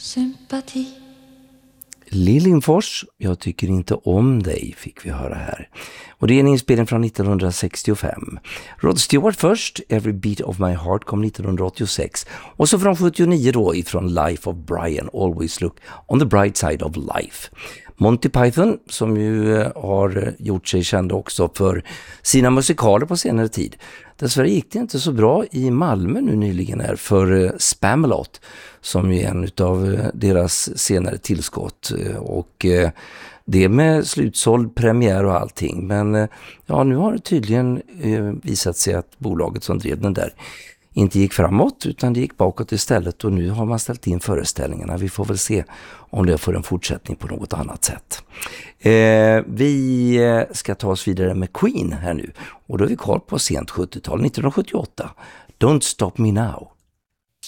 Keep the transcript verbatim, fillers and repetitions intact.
sympati. Liljenfors, jag tycker inte om dig, fick vi höra här. Och det är en inspelning från nittonhundrasextiofem. Rod Stewart först, Every Beat of My Heart kom nittonhundraåttiosex. Och så från sjuttionio då ifrån Life of Brian, Always Look on the Bright Side of Life. Monty Python, som ju har gjort sig kända också för sina musikaler på senare tid. Dessvärre gick det inte så bra i Malmö nu nyligen här för Spamalot, som är en av deras senare tillskott. Och det med slutsåld premiär och allting. Men ja, nu har det tydligen visat sig att bolaget som drev den där inte gick framåt utan det gick bakåt istället, och nu har man ställt in föreställningarna. Vi får väl se om det får en fortsättning på något annat sätt. Eh, vi ska ta oss vidare med Queen här nu, och då är vi kvar på sent sjuttiotal, nittonhundrasjuttioåtta. Don't Stop Me Now.